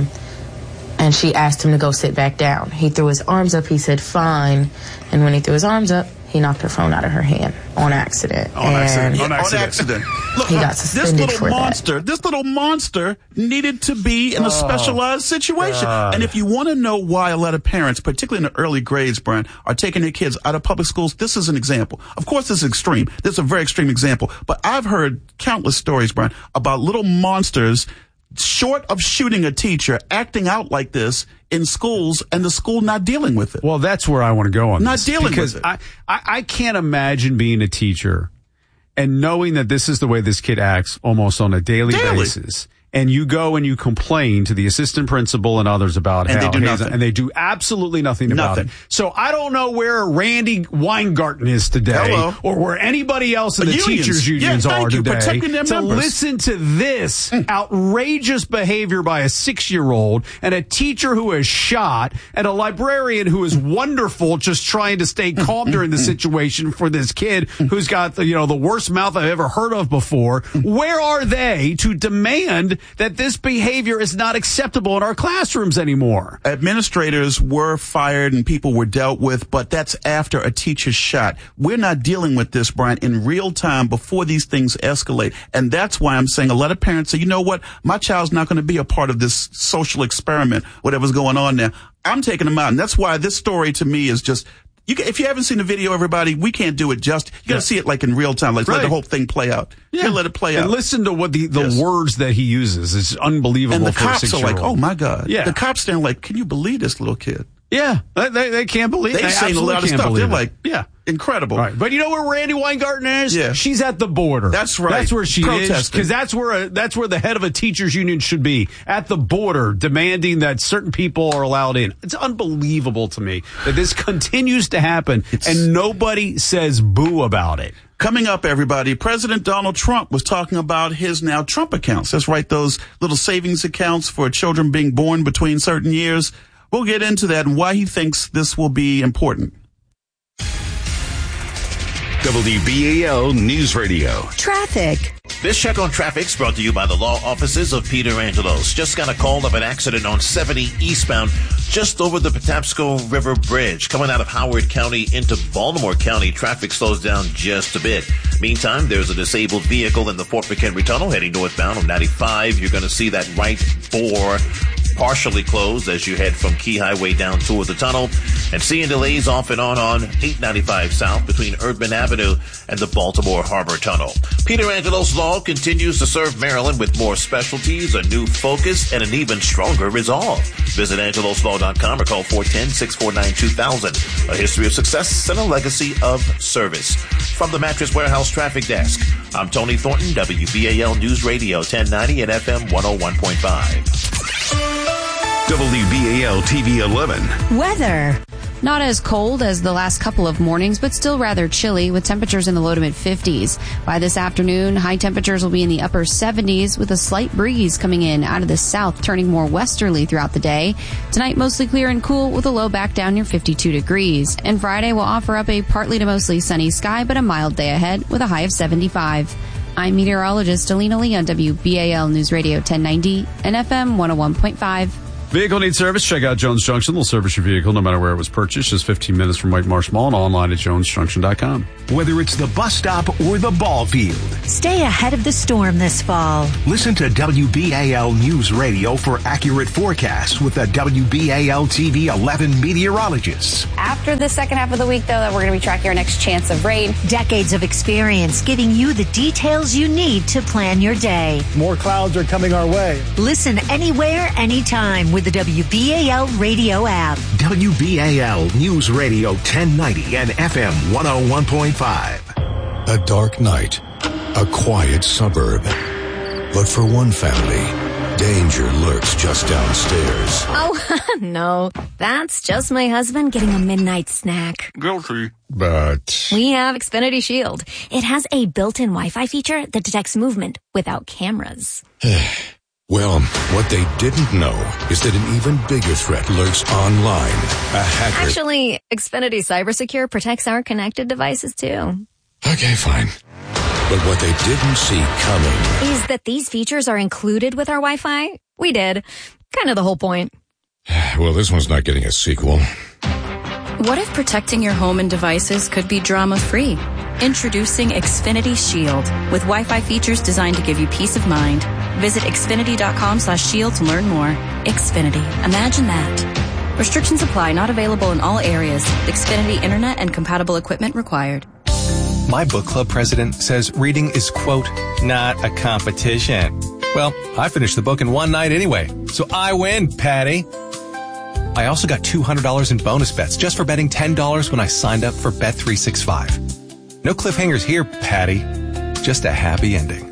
And she asked him to go sit back down. He threw his arms up. He said, fine. And when he threw his arms up, he knocked her phone out of her hand on accident. On accident. Look, he got suspended This little monster needed to be in a specialized situation. God. And if you want to know why a lot of parents, particularly in the early grades, Brian, are taking their kids out of public schools, this is an example. Of course, this is extreme. This is a very extreme example. But I've heard countless stories, Brian, about little monsters, short of shooting a teacher, acting out like this in schools and the school not dealing with it. Well, that's where I want to go on this. Not dealing with it. Because I can't imagine being a teacher and knowing that this is the way this kid acts almost on a daily basis. And you go and you complain to the assistant principal and others about and they do nothing. And they do absolutely nothing about it. So I don't know where Randy Weingarten is today, or where anybody else in the teachers' unions are today, to listen to this outrageous behavior by a 6-year-old and a teacher who is shot and a librarian who is wonderful, just trying to stay calm during the situation for this kid who's got the worst mouth I've ever heard of before. Where are they to demand that this behavior is not acceptable in our classrooms anymore? Administrators were fired and people were dealt with, but that's after a teacher's shot. We're not dealing with this, Brian, in real time before these things escalate. And that's why I'm saying a lot of parents say, you know what? My child's not going to be a part of this social experiment, whatever's going on there. I'm taking them out. And that's why this story to me is just, if you haven't seen the video, everybody, we can't do it just. You got to see it in real time. Let the whole thing play out. Yeah. Let it play out. And listen to what the words that he uses. It's unbelievable. And the for cops a 6-year-old. are like, oh my God. Yeah. The cops stand like, can you believe this little kid? Yeah. They can't believe it. They say a lot of stuff. They're like, yeah. Incredible. Right. But you know where Randy Weingarten is? Yeah. She's at the border. That's right. That's where she is. Protesting. Because that's where the head of a teachers union should be. At the border, demanding that certain people are allowed in. It's unbelievable to me that this continues to happen and nobody says boo about it. Coming up, everybody, President Donald Trump was talking about his now Trump accounts. That's right, those little savings accounts for children being born between certain years. We'll get into that and why he thinks this will be important. WBAL News Radio. Traffic. This check on traffic's brought to you by the law offices of Peter Angelos. Just got a call of an accident on 70 eastbound, just over the Patapsco River Bridge. Coming out of Howard County into Baltimore County, traffic slows down just a bit. Meantime, there's a disabled vehicle in the Fort McHenry Tunnel heading northbound on 95. You're going to see that right bore partially closed as you head from Key Highway down toward the tunnel, and seeing delays off and on 895 South between Erdman Avenue and the Baltimore Harbor Tunnel. Peter Angelos Law continues to serve Maryland with more specialties, a new focus, and an even stronger resolve. Visit angeloslaw.com or call 410-649-2000. A history of success and a legacy of service. From the Mattress Warehouse Traffic Desk, I'm Tony Thornton, WBAL News Radio 1090 and FM 101.5. WBAL TV 11. Weather. Not as cold as the last couple of mornings, but still rather chilly with temperatures in the low to mid 50s. By this afternoon, high temperatures will be in the upper 70s with a slight breeze coming in out of the south, turning more westerly throughout the day. Tonight, mostly clear and cool with a low back down near 52 degrees. And Friday will offer up a partly to mostly sunny sky, but a mild day ahead with a high of 75. I'm meteorologist Alina Lee on WBAL News Radio 1090 and FM 101.5. Vehicle needs service? Check out Jones Junction. They'll service your vehicle no matter where it was purchased. Just 15 minutes from White Marsh Mall and online at jonesjunction.com. Whether it's the bus stop or the ball field, Stay ahead of the storm this fall. listen to WBAL News Radio for accurate forecasts with the WBAL TV 11 meteorologists. After the second half of the week, though, that we're going to be tracking our next chance of rain. Decades of experience giving you the details you need to plan your day. More clouds are coming our way. Listen anywhere, anytime with the WBAL radio app. WBAL News Radio 1090 and FM 101.5. A dark night, a quiet suburb. But for one family, danger lurks just downstairs. Oh, no. That's just my husband getting a midnight snack. Guilty. But We have Xfinity Shield. It has a built-in Wi-Fi feature that detects movement without cameras. well, what they didn't know is that an even bigger threat lurks online. A hacker. Actually, Xfinity CyberSecure protects our connected devices, too. Okay, fine. But what they didn't see coming Is that these features are included with our Wi-Fi? We did. Kind of the whole point. Well, this one's not getting a sequel. What if protecting your home and devices could be drama-free? Introducing Xfinity Shield with Wi-Fi features designed to give you peace of mind. Visit Xfinity.com/shield to learn more. Xfinity. Imagine that. Restrictions apply. Not available in all areas. Xfinity Internet and compatible equipment required. My book club president says reading is, quote, not a competition. Well, I finished the book in one night anyway, so I win, Patty. I also got $200 in bonus bets just for betting $10 when I signed up for Bet365. No cliffhangers here, Patty. Just a happy ending.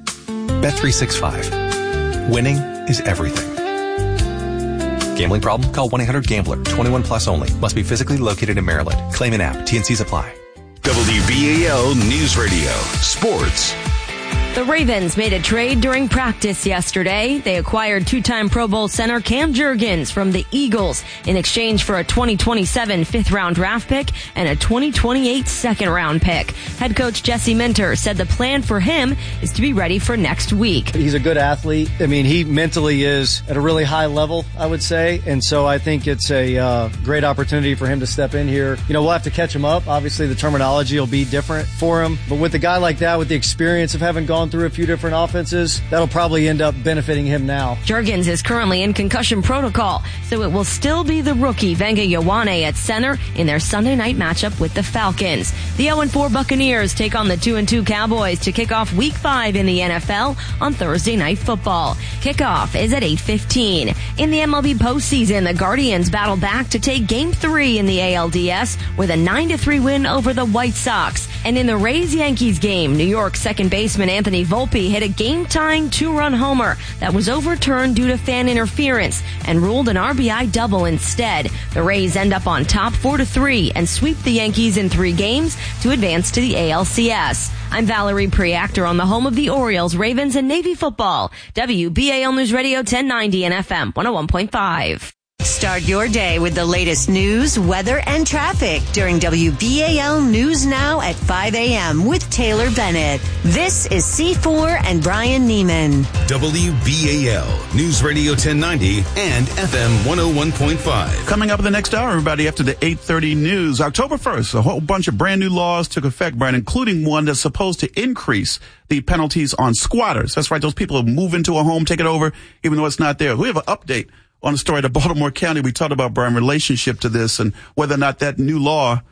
Bet365. Winning is everything. Gambling problem? Call 1-800-GAMBLER. 21 plus only. Must be physically located in Maryland. Claim in app. T&Cs apply. WBAL News Radio. Sports. The Ravens made a trade during practice yesterday. They acquired two-time Pro Bowl center Cam Jurgens from the Eagles in exchange for a 2027 fifth-round draft pick and a 2028 second-round pick. Head coach Jesse Minter said the plan for him is to be ready for next week. He's a good athlete. I mean, he mentally is at a really high level, I would say, and so I think it's a great opportunity for him to step in here. You know, we'll have to catch him up. Obviously, the terminology will be different for him, but with a guy like that, with the experience of having gone through a few different offenses, that'll probably end up benefiting him now. Jurgens is currently in concussion protocol, so it will still be the rookie Venga Ioane at center in their Sunday night matchup with the Falcons. The 0-4 Buccaneers take on the 2-2 Cowboys to kick off Week 5 in the NFL on Thursday Night Football. Kickoff is at 8:15. In the MLB postseason, the Guardians battle back to take Game 3 in the ALDS with a 9-3 win over the White Sox. And in the Rays-Yankees game, New York second baseman Anthony Volpe hit a game-tying two-run homer that was overturned due to fan interference and ruled an RBI double instead. The Rays end up on top 4-3 and sweep the Yankees in 3 games to advance to the ALCS. I'm Valerie Preactor on the home of the Orioles, Ravens, and Navy football. WBAL News Radio 1090 and FM 101.5. Start your day with the latest news, weather, and traffic during WBAL News Now at 5 a.m. with Taylor Bennett. This is C4 and Brian Neiman. WBAL News Radio 1090 and FM 101.5. Coming up in the next hour, everybody, after the 8:30 news, October 1st, a whole bunch of brand new laws took effect, Brian, including one that's supposed to increase the penalties on squatters. That's right, those people who move into a home, take it over, even though it's not there. We have an update on the story of Baltimore County. We talked about, Brian, relationship to this and whether or not that new law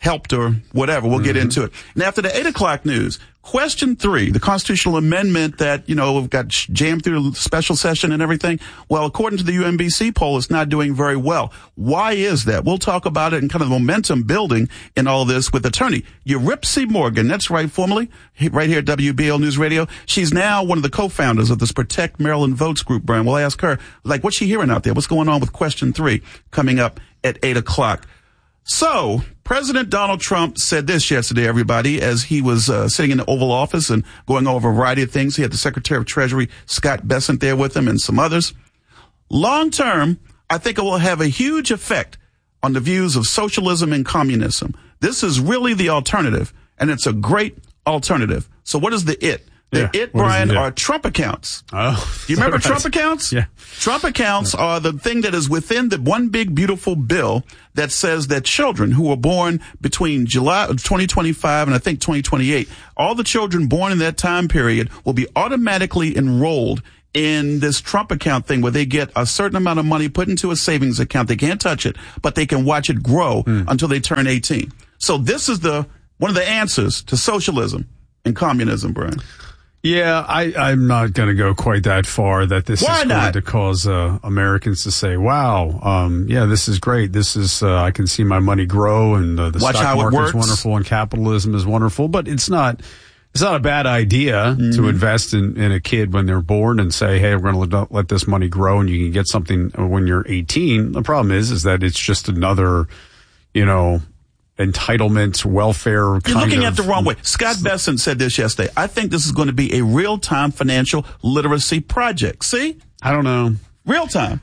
helped or whatever. We'll get into it. And after the 8 o'clock news, question 3, the constitutional amendment that, got jammed through the special session and everything. Well, according to the UMBC poll, it's not doing very well. Why is that? We'll talk about it and kind of the momentum building in all this with attorney Eurypsy Morgan. That's right, formerly right here at WBL News Radio. She's now one of the co-founders of this Protect Maryland Votes group, Brian. We'll ask her, what's she hearing out there? What's going on with question 3 coming up at 8 o'clock? So, President Donald Trump said this yesterday, everybody, as he was sitting in the Oval Office and going over a variety of things. He had the Secretary of Treasury, Scott Bessent, there with him and some others. Long term, I think it will have a huge effect on the views of socialism and communism. This is really the alternative, and it's a great alternative. So what is the it? Brian, are Trump accounts. Oh. Do you remember Trump accounts? Yeah. Trump accounts are the thing that is within the one big beautiful bill that says that children who were born between July of 2025 and I think 2028, all the children born in that time period will be automatically enrolled in this Trump account thing where they get a certain amount of money put into a savings account. They can't touch it, but they can watch it grow until they turn 18. So this is one of the answers to socialism and communism, Brian. Yeah, I'm not going to go quite that far that this is going to cause Americans to say, wow, this is great. This is, I can see my money grow and the stock market is wonderful and capitalism is wonderful. But it's not a bad idea to invest in a kid when they're born and say, hey, we're going to let this money grow and you can get something when you're 18. The problem is that it's just another, entitlement, welfare kind of... You're looking at the wrong way. Scott Bessent said this yesterday. I think this is going to be a real-time financial literacy project. See? I don't know. Real-time.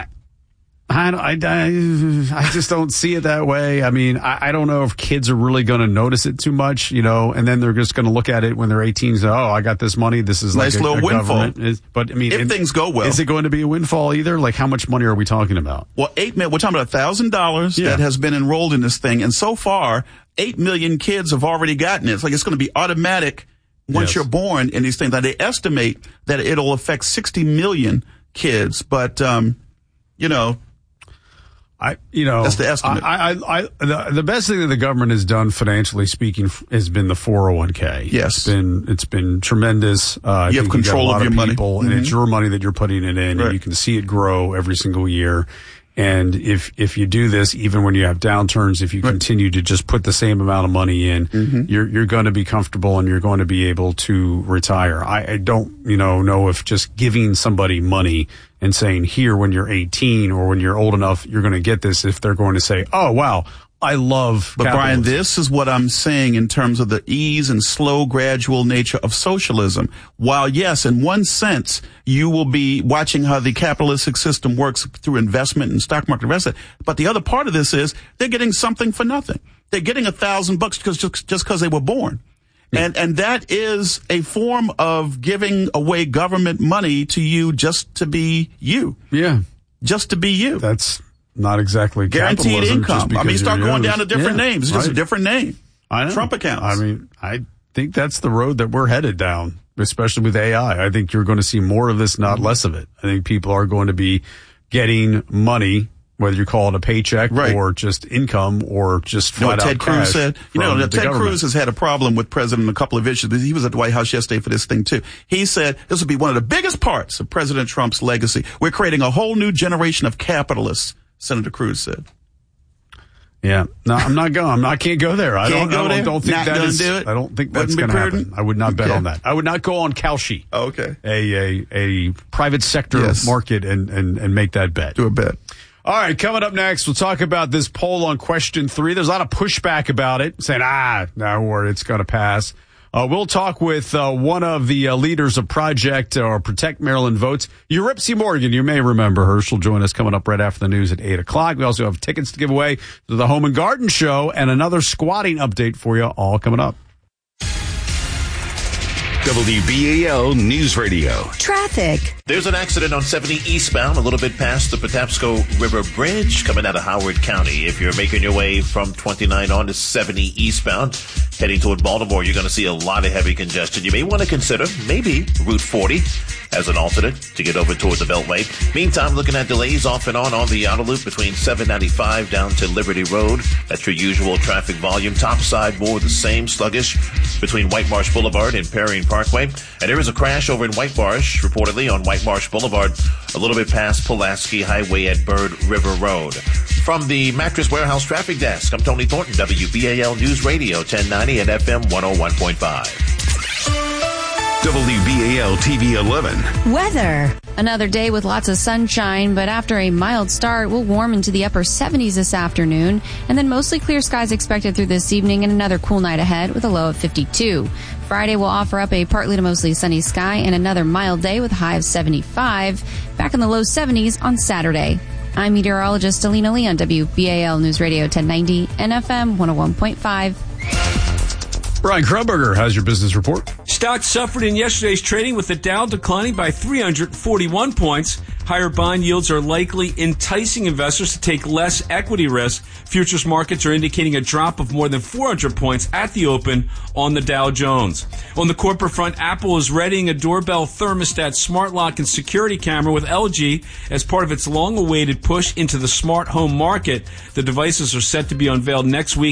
I just don't see it that way. I mean, I don't know if kids are really going to notice it too much, and then they're just going to look at it when they're 18 and say, oh, I got this money. This is nice like little windfall. But I mean, if things go well. Is it going to be a windfall either? Like, how much money are we talking about? Well, we're talking about $1,000 that has been enrolled in this thing. And so far, 8 million kids have already gotten it. It's like it's going to be automatic once you're born in these things. Now, they estimate that it'll affect 60 million kids. But, that's the estimate. The best thing that the government has done financially speaking has been the 401k. Yes. It's been tremendous. You have control of your money. And it's your money that you're putting it in. Right. And you can see it grow every single year. And if you do this, even when you have downturns, if you continue to just put the same amount of money in, you're going to be comfortable and you're going to be able to retire. I don't, know if just giving somebody money and saying here when you're 18 or when you're old enough, you're going to get this, if they're going to say, oh, wow, I love But capitalism. Brian, this is what I'm saying in terms of the ease and slow, gradual nature of socialism. While, yes, in one sense, you will be watching how the capitalistic system works through investment and stock market, the rest of it. But the other part of this is they're getting something for nothing. They're getting $1,000 just because they were born. And that is a form of giving away government money to you just to be you. Yeah. Just to be you. That's not exactly guaranteed income. I mean, start going down to different names. It's just a different name. I know. Trump accounts. I mean, I think that's the road that we're headed down, especially with AI. I think you're going to see more of this, not less of it. I think people are going to be getting money, whether you call it a paycheck or just income or just flat out Ted Cruz said, Ted Cruz has had a problem with President on a couple of issues. He was at the White House yesterday for this thing too. He said this will be one of the biggest parts of President Trump's legacy. We're creating a whole new generation of capitalists, Senator Cruz said. Yeah. No, I'm not going. I can't go there. I don't think not that is. Do it? I don't think that's going to happen. I would not bet on that. I would not go on Kalshi. Oh, okay. A private sector market and make that bet. Do a bet. All right, coming up next, we'll talk about this poll on question 3. There's a lot of pushback about it, saying, no worry, it's going to pass. We'll talk with one of the leaders of Project or Protect Maryland Votes, Eurypsy Morgan. You may remember her. She'll join us coming up right after the news at 8 o'clock. We also have tickets to give away to the Home and Garden Show and another squatting update for you, all coming up. WBAL News Radio. Traffic. There's an accident on 70 eastbound, a little bit past the Patapsco River Bridge, coming out of Howard County. If you're making your way from 29 on to 70 eastbound, heading toward Baltimore, you're going to see a lot of heavy congestion. You may want to consider maybe Route 40 as an alternate to get over toward the Beltway. Meantime, looking at delays off and on the outer loop between 795 down to Liberty Road. That's your usual traffic volume. Topside, more the same, sluggish between White Marsh Boulevard and Perrine Parkway. And there is a crash over in White Marsh, reportedly on White Marsh Boulevard, a little bit past Pulaski Highway at Bird River Road. From the Mattress Warehouse Traffic Desk, I'm Tony Thornton, WBAL News Radio 1090 and FM 101.5. WBAL TV 11. Weather. Another day with lots of sunshine, but after a mild start, we'll warm into the upper 70s this afternoon, and then mostly clear skies expected through this evening and another cool night ahead with a low of 52. Friday will offer up a partly to mostly sunny sky and another mild day with a high of 75. Back in the low 70s on Saturday. I'm meteorologist Alina Lee on WBAL News Radio 1090 and FM 101.5. Brian Krumberger has your business report. Stocks suffered in yesterday's trading with the Dow declining by 341 points. Higher bond yields are likely enticing investors to take less equity risk. Futures markets are indicating a drop of more than 400 points at the open on the Dow Jones. On the corporate front, Apple is readying a doorbell thermostat smart lock and security camera with LG as part of its long-awaited push into the smart home market. The devices are set to be unveiled next week.